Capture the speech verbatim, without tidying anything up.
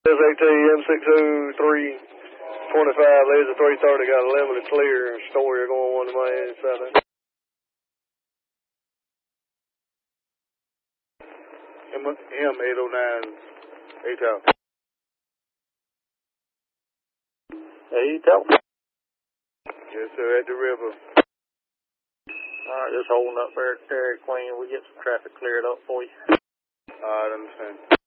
S A T M six oh three twenty-five, laser three thirty, got a limited clear story going on to Miami Southern. M eight oh nine, A T O W. A T O W. Yes, sir, at the river. Alright, just holding up there at Dairy Queen. We get some traffic cleared up for you. Alright, understand.